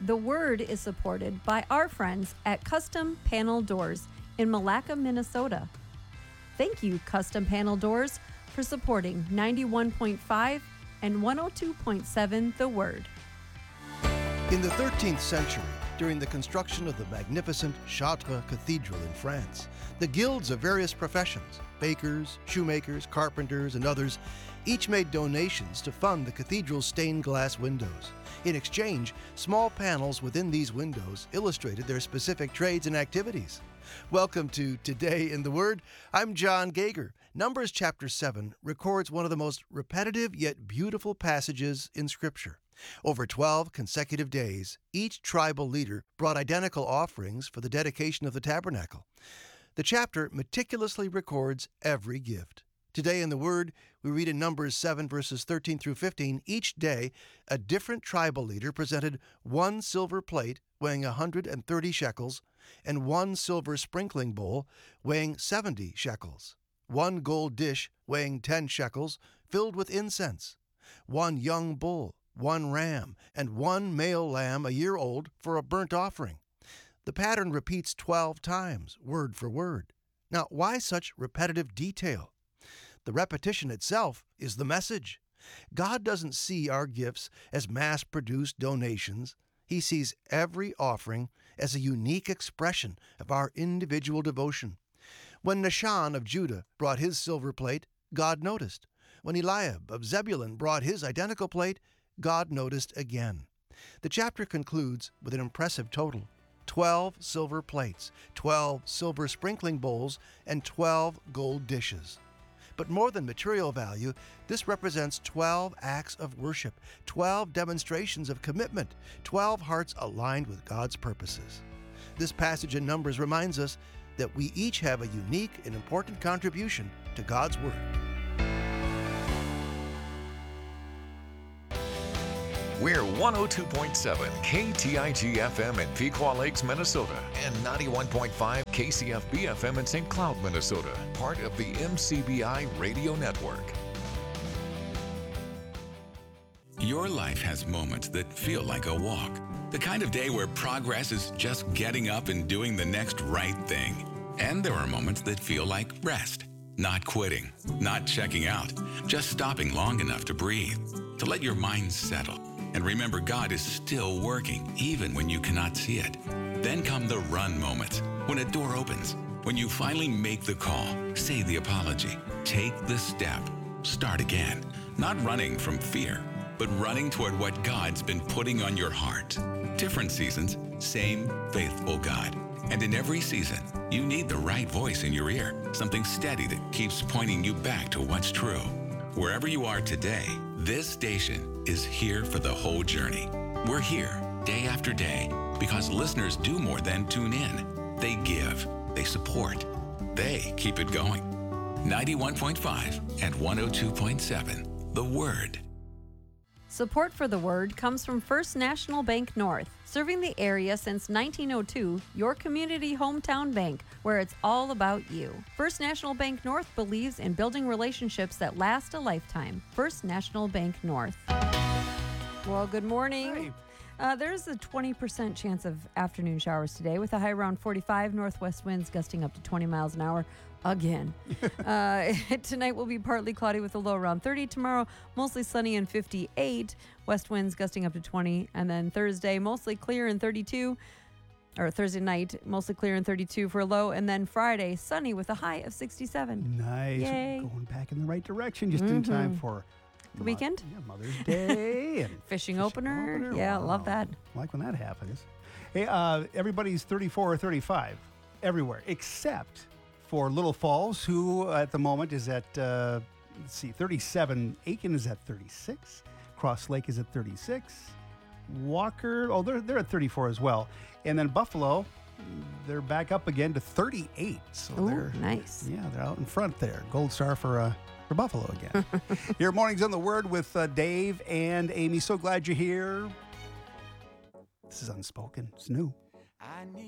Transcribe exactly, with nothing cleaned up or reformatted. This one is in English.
The Word is supported by our friends at Custom Panel Doors in Malacca, Minnesota. Thank you, Custom Panel Doors, for supporting ninety-one point five and one oh two point seven The Word. In the thirteenth century, during the construction of the magnificent Chartres Cathedral in France, the guilds of various professions, bakers, shoemakers, carpenters, and others, each made donations to fund the cathedral's stained glass windows. In exchange, small panels within these windows illustrated their specific trades and activities. Welcome to Today in the Word. I'm John Gager. Numbers chapter seven records one of the most repetitive yet beautiful passages in Scripture. Over twelve consecutive days, each tribal leader brought identical offerings for the dedication of the tabernacle. The chapter meticulously records every gift. Today in the Word, we read in Numbers seven, verses thirteen through fifteen, each day a different tribal leader presented one silver plate weighing one hundred thirty shekels and one silver sprinkling bowl weighing seventy shekels, one gold dish weighing ten shekels filled with incense, one young bull, one ram, and one male lamb a year old for a burnt offering. The pattern repeats twelve times, word for word. Now, why such repetitive detail? The repetition itself is the message. God doesn't see our gifts as mass-produced donations. He sees every offering as a unique expression of our individual devotion. When Nahshon of Judah brought his silver plate, God noticed. When Eliab of Zebulun brought his identical plate, God noticed again. The chapter concludes with an impressive total. Twelve silver plates, twelve silver sprinkling bowls, and twelve gold dishes. But more than material value, this represents twelve acts of worship, twelve demonstrations of commitment, twelve hearts aligned with God's purposes. This passage in Numbers reminds us that we each have a unique and important contribution to God's Word. We're one oh two point seven K T I G F M in Pequot Lakes, Minnesota, and ninety-one point five K C F B F M in Saint Cloud, Minnesota, part of the M C B I radio network. Your life has moments that feel like a walk. The kind of day where progress is just getting up and doing the next right thing. And there are moments that feel like rest, not quitting, not checking out, just stopping long enough to breathe, to let your mind settle. And remember, God is still working, even when you cannot see it. Then come the run moments, when a door opens, when you finally make the call, say the apology, take the step, start again. Not running from fear, but running toward what God's been putting on your heart. Different seasons, same faithful God. And in every season, you need the right voice in your ear, something steady that keeps pointing you back to what's true. Wherever you are today, this station is here for the whole journey. We're here day after day because listeners do more than tune in. They give, they support, they keep it going. ninety-one point five and one oh two point seven, The Word. Support for The Word comes from First National Bank North, serving the area since nineteen oh two, your community hometown bank, where it's all about you. First National Bank North believes in building relationships that last a lifetime. First National Bank North. Well, good morning. Uh, there's a twenty percent chance of afternoon showers today with a high around forty-five, northwest winds gusting up to twenty miles an hour again. uh, tonight will be partly cloudy with a low around thirty. Tomorrow, mostly sunny and fifty-eight. West winds gusting up to twenty. And then Thursday, mostly clear and thirty-two. Or Thursday night, mostly clear and thirty-two for a low. And then Friday, sunny with a high of sixty-seven. Nice. Yay. Going back in the right direction just Mm-hmm. in time for The weekend? Yeah, Mother's Day. and Fishing opener. Yeah, Wow. love that. I like when that happens. Hey, uh, everybody's thirty-four or thirty-five everywhere, except for Little Falls, who at the moment is at, uh, let's see, thirty-seven. Aiken is at thirty-six. Cross Lake is at thirty-six. Walker, oh, they're, they're at thirty-four as well. And then Buffalo, they're back up again to thirty-eight. So Ooh, they're nice. Yeah, they're out in front there. Gold star for uh, for Buffalo again. Your mornings on the Word with uh, Dave and Amy. So glad you're here. This is Unspoken. It's new.